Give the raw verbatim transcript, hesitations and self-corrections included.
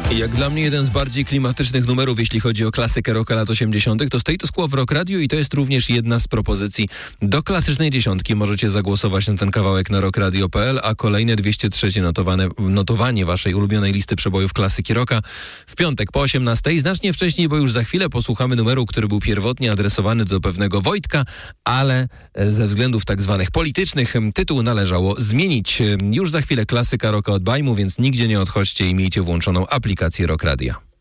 Jak dla mnie jeden z bardziej klimatycznych numerów, jeśli chodzi o klasykę rocka lat osiemdziesiątych, to Status Quo w Rock Radio i to jest również jedna z propozycji do klasycznej dziesiątki. Możecie zagłosować na ten kawałek na rock radio kropka p l, a kolejne dwieście trzy notowane, notowanie waszej ulubionej listy przebojów klasyki rocka w piątek po osiemnastej. Znacznie wcześniej, bo już za chwilę posłuchamy numeru, który był pierwotnie adresowany do pewnego Wojtka, ale ze względów tak zwanych politycznych tytuł należało zmienić. Już za chwilę klasyka rocka od Bajmu, więc nigdzie nie odchodźcie i miejcie włączoną aplikację Rock Radia.